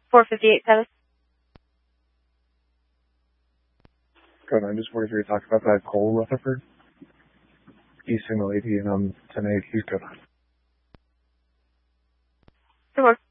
458 South. Code 9, just 43, talk about that Cole Rutherford. East Single 80 and 10-8, he's good. Good work.